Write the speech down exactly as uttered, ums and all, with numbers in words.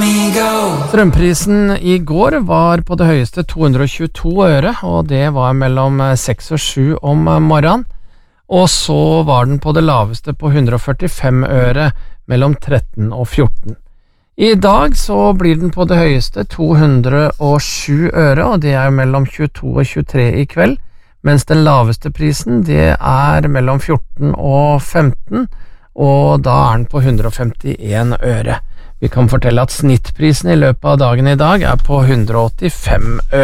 Strømprisen i går var på det høyeste to hundre og tjueto øre, og det var mellom seks og sju om morgenen. Og så var den på det laveste på hundre og førtifem øre mellom tretten og fjorten. I dag så blir den på det høyeste to hundre og sju øre, og det er mellom tjueto og tjuetre i kveld, mens den laveste prisen det er mellom fjorten og femten, og da er den på hundre og femtien øre. Vi kan fortelle at snittprisen i løpet av dagen i dag er på hundre og åttifem øre.